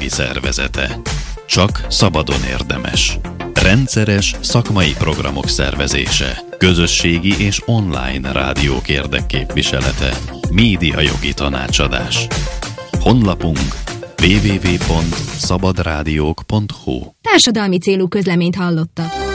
jogi szervezete. Csak szabadon érdemes. Rendszeres szakmai programok szervezése. Közösségi és online rádiók érdekképviselete. Médiajogi tanácsadás. Honlapunk www.szabadrádiók.hu. Társadalmi célú közleményt hallottak.